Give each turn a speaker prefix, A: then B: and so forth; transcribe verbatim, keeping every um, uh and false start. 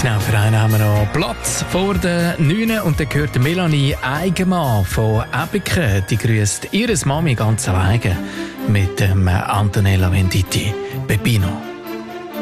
A: Genau, für einen haben wir noch Platz vor den Neunen und dann gehört Melanie Eigenmann von Ebiken. Die grüßt ihre Mami ganz alleine mit dem Antonella Venditti. Peppino.